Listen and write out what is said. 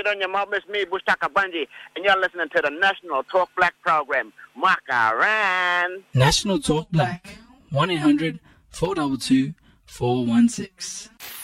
it on your mouth. It's me, Bushtaka Banji, and you're listening to the National Talk Black program. Makaran. National Talk Black. 1-800-422-416.